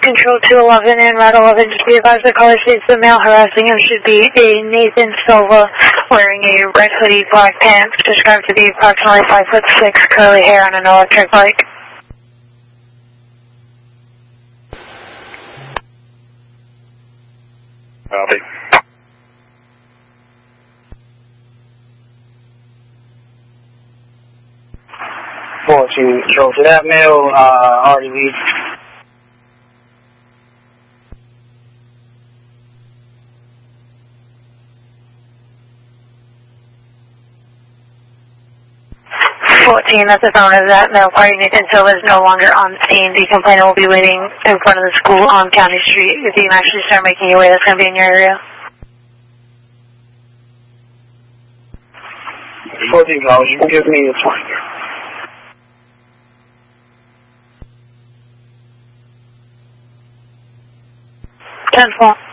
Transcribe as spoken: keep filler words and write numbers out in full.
Control two eleven and Route eleven, just be advised the caller states the male harassing him should be a Nathan Silva wearing a red hoodie, black pants, described to be approximately five foot six, curly hair on an electric bike. Copy. fourteen, so for that male, uh, already read. fourteen, that's the phone of that male party. Nathan Silva is no longer on scene. The complainant will be waiting in front of the school on County Street. If you can actually start making your way, that's going to be in your area. fourteen calls, you can give me a twenty. ten four.